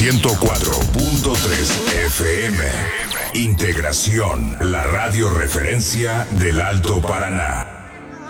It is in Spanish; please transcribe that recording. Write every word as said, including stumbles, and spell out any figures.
ciento cuatro punto tres F M. Integración, la radio referencia del Alto Paraná.